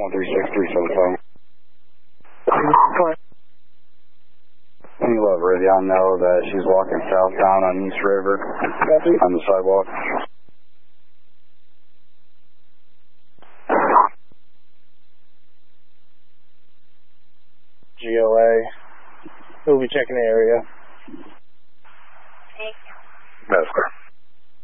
136375. Can you let Rivian know that she's walking southbound on East River on the sidewalk? GOA. We'll be checking the area. That's correct.